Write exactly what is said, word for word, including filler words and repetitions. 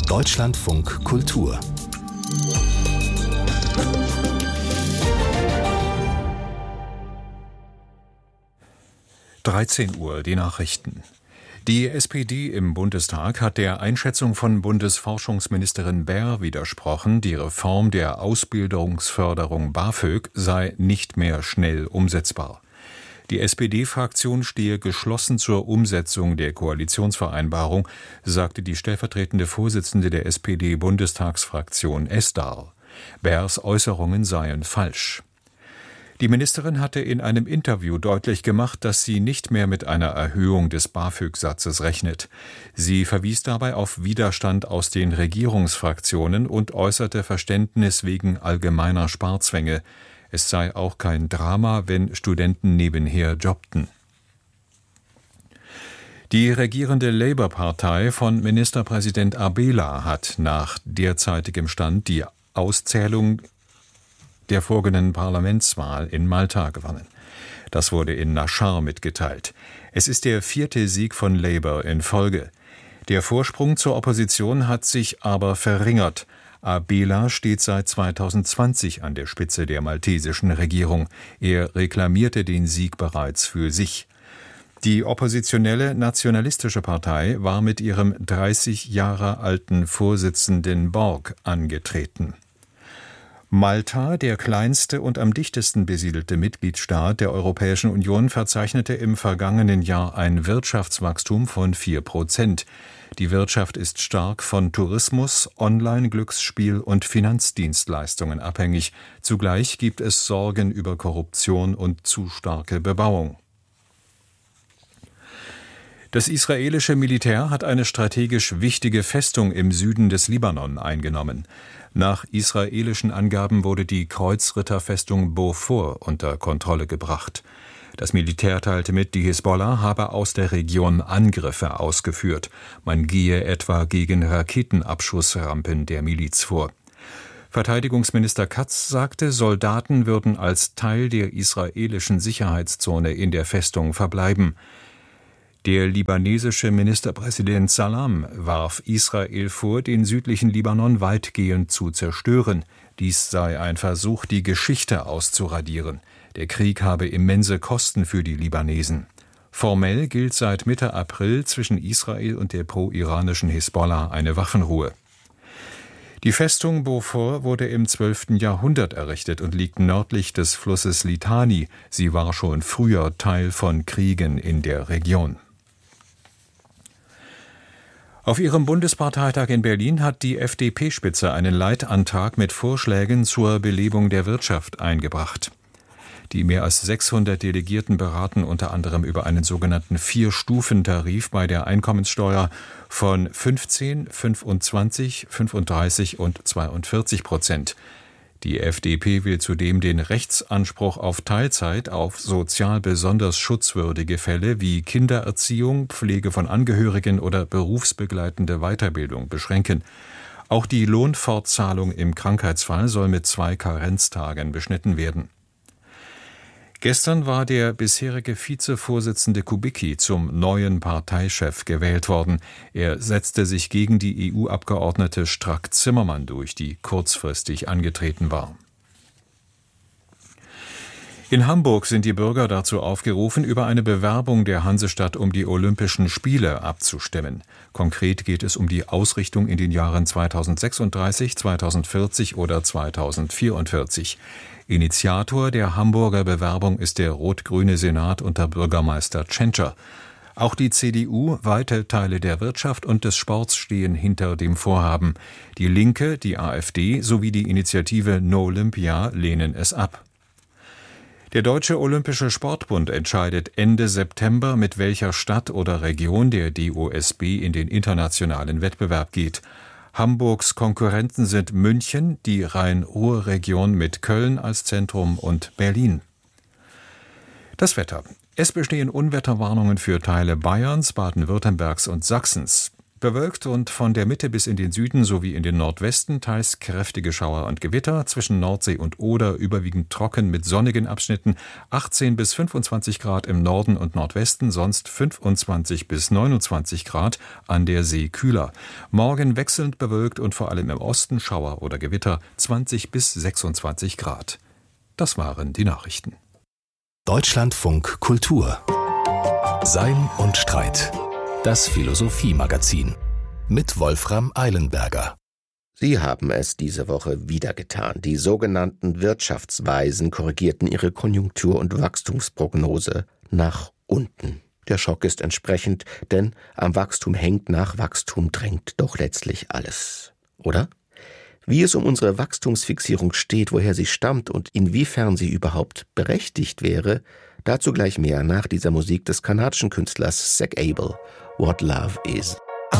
Deutschlandfunk Kultur. dreizehn Uhr, die Nachrichten. Die S P D im Bundestag hat der Einschätzung von Bundesforschungsministerin Baer widersprochen, die Reform der Ausbildungsförderung BAföG sei nicht mehr schnell umsetzbar. Die S P D-Fraktion stehe geschlossen zur Umsetzung der Koalitionsvereinbarung, sagte die stellvertretende Vorsitzende der S P D-Bundestagsfraktion Esdar. Baers Äußerungen seien falsch. Die Ministerin hatte in einem Interview deutlich gemacht, dass sie nicht mehr mit einer Erhöhung des BAföG-Satzes rechnet. Sie verwies dabei auf Widerstand aus den Regierungsfraktionen und äußerte Verständnis wegen allgemeiner Sparzwänge. Es sei auch kein Drama, wenn Studenten nebenher jobbten. Die regierende Labour-Partei von Ministerpräsident Abela hat nach derzeitigem Stand die Auszählung der folgenden Parlamentswahl in Malta gewonnen. Das wurde in Naschar mitgeteilt. Es ist der vierte Sieg von Labour in Folge. Der Vorsprung zur Opposition hat sich aber verringert. Abela steht seit zweitausendzwanzig an der Spitze der maltesischen Regierung. Er reklamierte den Sieg bereits für sich. Die oppositionelle Nationalistische Partei war mit ihrem dreißig Jahre alten Vorsitzenden Borg angetreten. Malta, der kleinste und am dichtesten besiedelte Mitgliedstaat der Europäischen Union, verzeichnete im vergangenen Jahr ein Wirtschaftswachstum von vier Prozent. Die Wirtschaft ist stark von Tourismus, Online-Glücksspiel und Finanzdienstleistungen abhängig. Zugleich gibt es Sorgen über Korruption und zu starke Bebauung. Das israelische Militär hat eine strategisch wichtige Festung im Süden des Libanon eingenommen. Nach israelischen Angaben wurde die Kreuzritterfestung Beaufort unter Kontrolle gebracht. Das Militär teilte mit, die Hisbollah habe aus der Region Angriffe ausgeführt. Man gehe etwa gegen Raketenabschussrampen der Miliz vor. Verteidigungsminister Katz sagte, Soldaten würden als Teil der israelischen Sicherheitszone in der Festung verbleiben. Der libanesische Ministerpräsident Salam warf Israel vor, den südlichen Libanon weitgehend zu zerstören. Dies sei ein Versuch, die Geschichte auszuradieren. Der Krieg habe immense Kosten für die Libanesen. Formell gilt seit Mitte April zwischen Israel und der pro-iranischen Hisbollah eine Waffenruhe. Die Festung Beaufort wurde im zwölften Jahrhundert errichtet und liegt nördlich des Flusses Litani. Sie war schon früher Teil von Kriegen in der Region. Auf ihrem Bundesparteitag in Berlin hat die F D P-Spitze einen Leitantrag mit Vorschlägen zur Belebung der Wirtschaft eingebracht. Die mehr als sechshundert Delegierten beraten unter anderem über einen sogenannten Vier-Stufen-Tarif bei der Einkommenssteuer von fünfzehn, fünfundzwanzig, fünfunddreißig und zweiundvierzig Prozent. Die F D P will zudem den Rechtsanspruch auf Teilzeit auf sozial besonders schutzwürdige Fälle wie Kindererziehung, Pflege von Angehörigen oder berufsbegleitende Weiterbildung beschränken. Auch die Lohnfortzahlung im Krankheitsfall soll mit zwei Karenztagen beschnitten werden. Gestern war der bisherige Vizevorsitzende Kubicki zum neuen Parteichef gewählt worden. Er setzte sich gegen die E U-Abgeordnete Strack-Zimmermann durch, die kurzfristig angetreten war. In Hamburg sind die Bürger dazu aufgerufen, über eine Bewerbung der Hansestadt um die Olympischen Spiele abzustimmen. Konkret geht es um die Ausrichtung in den Jahren zweitausendsechsunddreißig, zweitausendvierzig oder zweitausendvierundvierzig. Initiator der Hamburger Bewerbung ist der rot-grüne Senat unter Bürgermeister Tschentscher. Auch die C D U, weite Teile der Wirtschaft und des Sports stehen hinter dem Vorhaben. Die Linke, die AfD sowie die Initiative No Olympia lehnen es ab. Der Deutsche Olympische Sportbund entscheidet Ende September, mit welcher Stadt oder Region der D O S B in den internationalen Wettbewerb geht. Hamburgs Konkurrenten sind München, die Rhein-Ruhr-Region mit Köln als Zentrum und Berlin. Das Wetter. Es bestehen Unwetterwarnungen für Teile Bayerns, Baden-Württembergs und Sachsens. Bewölkt und von der Mitte bis in den Süden sowie in den Nordwesten teils kräftige Schauer und Gewitter, zwischen Nordsee und Oder überwiegend trocken mit sonnigen Abschnitten, achtzehn bis fünfundzwanzig Grad im Norden und Nordwesten, sonst fünfundzwanzig bis neunundzwanzig Grad, an der See kühler. Morgen wechselnd bewölkt und vor allem im Osten Schauer oder Gewitter, zwanzig bis sechsundzwanzig Grad. Das waren die Nachrichten. Deutschlandfunk Kultur. Sein und Streit. Das Philosophie-Magazin mit Wolfram Eilenberger. Sie haben es diese Woche wieder getan. Die sogenannten Wirtschaftsweisen korrigierten ihre Konjunktur- und Wachstumsprognose nach unten. Der Schock ist entsprechend, denn am Wachstum hängt, nach Wachstum drängt doch letztlich alles. Oder? Wie es um unsere Wachstumsfixierung steht, woher sie stammt und inwiefern sie überhaupt berechtigt wäre, dazu gleich mehr nach dieser Musik des kanadischen Künstlers Zach Abel, What Love Is.